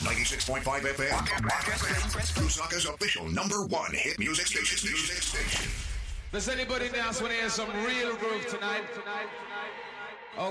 96.5 FM. Lusaka's official #1 hit music station. Does anybody else want to hear some real groove tonight?